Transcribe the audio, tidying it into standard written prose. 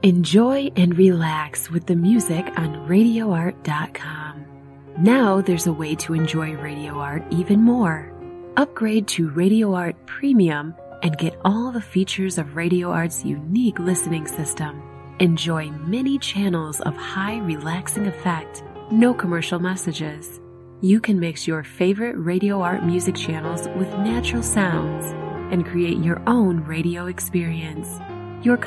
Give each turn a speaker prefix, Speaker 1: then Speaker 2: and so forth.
Speaker 1: Enjoy and relax with the music on RadioArt.com. Now there's a way to enjoy Radio Art even more. Upgrade to Radio Art Premium and get all the features of Radio Art's unique listening system. Enjoy many channels of high relaxing effect, no commercial messages. You can mix your favorite Radio Art music channels with natural sounds and create your own radio experience.